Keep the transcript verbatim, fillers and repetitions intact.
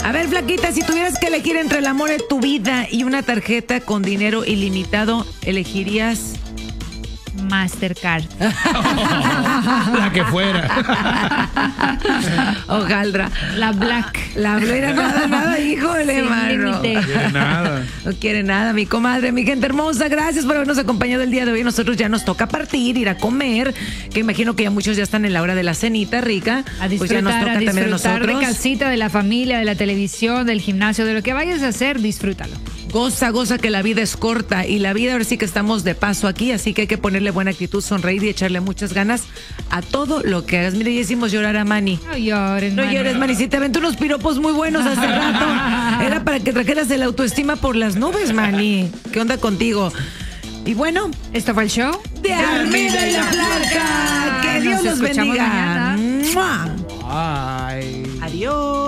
A ver, flaquita, si tuvieras que elegir entre el amor de tu vida y una tarjeta con dinero ilimitado, ¿elegirías? Mastercard. La que fuera. Hojaldra. La Black. La Black, nada, nada, híjole, Sin mano. límite. No quiere nada. No quiere nada, mi comadre, mi gente hermosa. Gracias por habernos acompañado el día de hoy. Nosotros ya nos toca partir, ir a comer, que imagino que ya muchos ya están en la hora de la cenita rica. A disfrutar, pues ya nos toca a también a disfrutar de nosotros. casita, de la familia, de la televisión, del gimnasio, de lo que vayas a hacer, disfrútalo. Goza, goza que la vida es corta y la vida ahora sí que estamos de paso aquí, así que hay que ponerle buena actitud, sonreír y echarle muchas ganas a todo lo que hagas. Mire, ya hicimos llorar a Manny. No llores, No Manny. llores, Manny, si te aventé unos piropos muy buenos hace rato. Era para que trajeras el autoestima por las nubes, Manny. ¿Qué onda contigo? Y bueno, Esto fue el show de Armida y la Flaca. Que Dios Nos los escuchamos bendiga. mañana. ¡Mua! Ay. Adiós.